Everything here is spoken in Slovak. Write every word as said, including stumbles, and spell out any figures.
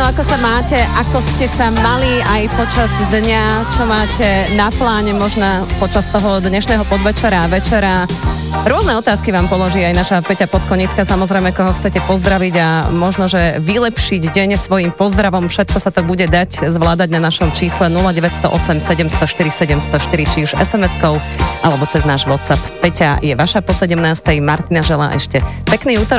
ako sa máte, ako ste sa mali aj počas dňa, čo máte na pláne, možno počas toho dnešného podvečera a večera. Rôzne otázky vám položí aj naša Peťa Podkonická, samozrejme, koho chcete pozdraviť a možno, že vylepšiť deň svojim pozdravom. Všetko sa to bude dať zvládať na našom čísle nula deväť nula osem sedem nula štyri sedem nula štyri, či už es em eskou alebo cez náš WhatsApp. Peťa je vaša po sedemnástej, Martina želá ešte pekný útorok.